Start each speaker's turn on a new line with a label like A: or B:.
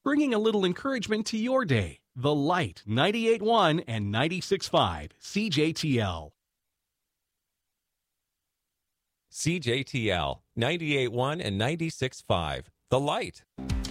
A: bringing a little encouragement to your day. The Light, 98.1 and 96.5 CJTL.
B: CJTL 98.1 and 96.5. The Light.